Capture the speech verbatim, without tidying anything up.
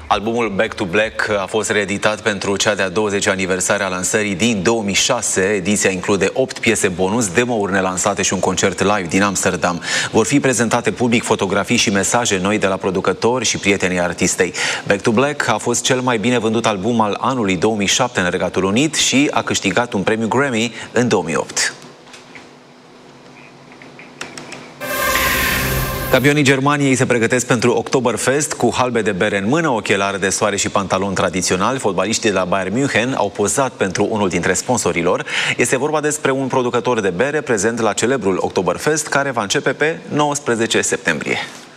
Albumul Back to Black a fost reeditat pentru cea de-a douăzecea aniversare a lansării din două mii șase. Ediția include opt piese bonus, demo-uri nelansate și un concert live din Amsterdam. Vor fi prezentate public fotografii și mesaje noi de la producători și prietenii artistei. Back to Black a fost cel mai bine vândut album al anului două mii șapte în Regatul Unit și a câștigat un premiu Grammy în două mii opt. Campionii Germaniei se pregătesc pentru Oktoberfest cu halbe de bere în mână, ochelari de soare și pantaloni tradiționali. Fotbaliștii de la Bayern München au pozat pentru unul dintre sponsorilor. Este vorba despre un producător de bere prezent la celebrul Oktoberfest, care va începe pe nouăsprezece septembrie.